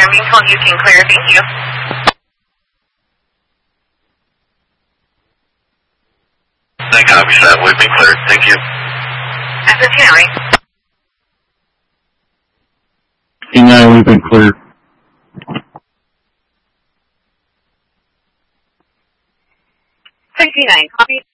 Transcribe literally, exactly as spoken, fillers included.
being told you can clear. Thank you. I copy that. We've been cleared. Thank you. F F County. E nine, we've been cleared. sixty-nine, copy.